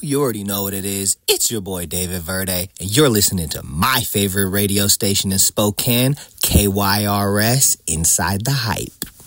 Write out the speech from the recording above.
You already know what it is. It's your boy David Verde, and you're listening to my favorite radio station in Spokane, KYRS Inside the Hype.